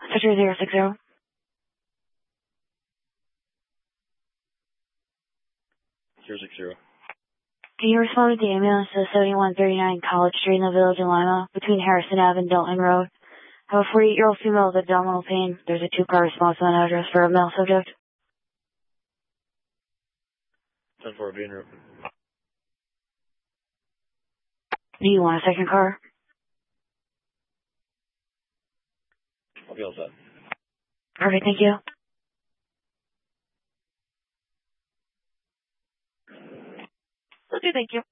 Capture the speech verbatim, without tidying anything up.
Sector zero six zero. zero six zero. Can you respond with the ambulance to seventy-one thirty-nine College Street in the Village of Lima, between Harrison Avenue and Dalton Road? I have a forty-eight-year-old female with abdominal pain. There's a two-car response on that address for a male subject. ten four, be en route. Do you want a second car? I'll be all set. Perfect, thank you. Okay, thank you.